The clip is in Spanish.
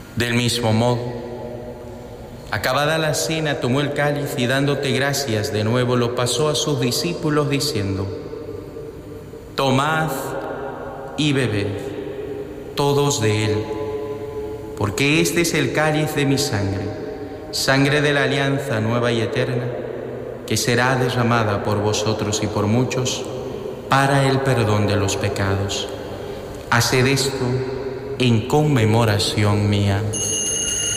Del mismo modo, acabada la cena, tomó el cáliz y dándote gracias de nuevo lo pasó a sus discípulos diciendo: Tomad y bebed todos de él, porque este es el cáliz de mi sangre, sangre de la alianza nueva y eterna, que será derramada por vosotros y por muchos para el perdón de los pecados. Haced esto en conmemoración mía.